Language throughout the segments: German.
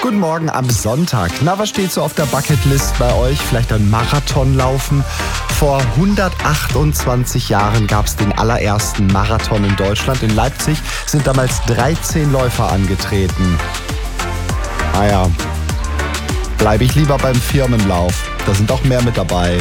Guten Morgen am Sonntag. Na, was steht so auf der Bucketlist bei euch? Vielleicht ein Marathon laufen? Vor 128 Jahren gab es den allerersten Marathon in Deutschland. In Leipzig sind damals 13 Läufer angetreten. Naja, bleibe ich lieber beim Firmenlauf. Da sind doch mehr mit dabei.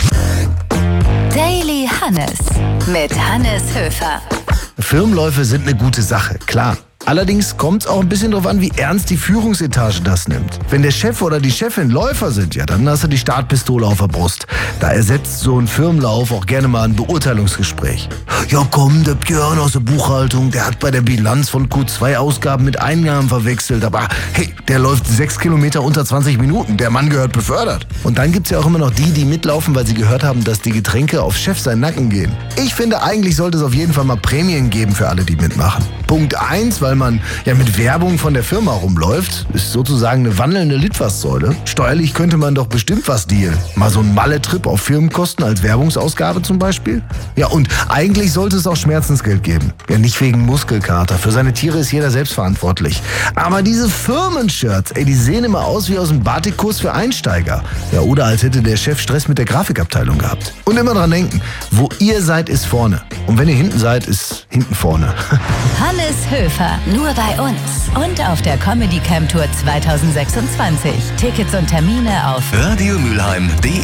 Daily Hannes mit Hannes Höfer. Firmenläufe sind eine gute Sache, klar. Allerdings kommt es auch ein bisschen darauf an, wie ernst die Führungsetage das nimmt. Wenn der Chef oder die Chefin Läufer sind, ja, dann hast du die Startpistole auf der Brust. Da ersetzt so ein Firmenlauf auch gerne mal ein Beurteilungsgespräch. Ja komm, der Björn aus der Buchhaltung, der hat bei der Bilanz von Q2 Ausgaben mit Einnahmen verwechselt. Aber hey, der läuft 6 Kilometer unter 20 Minuten. Der Mann gehört befördert. Und dann gibt's ja auch immer noch die mitlaufen, weil sie gehört haben, dass die Getränke auf Chef seinen Nacken gehen. Ich finde, eigentlich sollte es auf jeden Fall mal Prämien geben für alle, die mitmachen. Punkt 1, weil man ja mit Werbung von der Firma rumläuft, ist sozusagen eine wandelnde Litfaßsäule. Steuerlich könnte man doch bestimmt was dealen. Mal so ein Malle-Trip auf Firmenkosten als Werbungsausgabe zum Beispiel. Ja, und eigentlich sollte es auch Schmerzensgeld geben. Ja, nicht wegen Muskelkater. Für seine Tiere ist jeder selbst verantwortlich. Aber diese Firmenshirts, die sehen immer aus wie aus einem Batikkurs für Einsteiger. Ja, oder als hätte der Chef Stress mit der Grafikabteilung gehabt. Und immer dran denken, wo ihr seid, ist vorne. Und wenn ihr hinten seid, ist hinten vorne. Hannes Höfer, nur bei uns und auf der Comedy Camp Tour 2026. Tickets und Termine auf radiomülheim.de